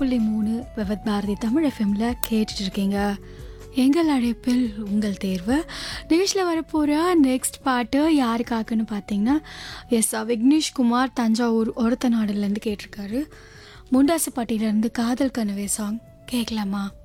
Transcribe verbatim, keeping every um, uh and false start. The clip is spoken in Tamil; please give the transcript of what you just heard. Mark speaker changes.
Speaker 1: புள்ளி மூணு விவத் பாரதி தமிழ் எஃப்எம்ல கேட்டுட்டு இருக்கீங்க. எங்கள் அழைப்பில் உங்கள் தேர்வு நிகழ்ச்சியில் வரப்போகிற நெக்ஸ்ட் பாட்டு யாருக்காக்குன்னு பார்த்தீங்கன்னா, எஸ் விக்னேஷ் குமார் தஞ்சாவூர் ஒருத்த நாடுலேருந்து கேட்டிருக்காரு. முண்டாசுப்பட்டியிலேருந்து காதல் கனவே சாங் கேட்கலாமா?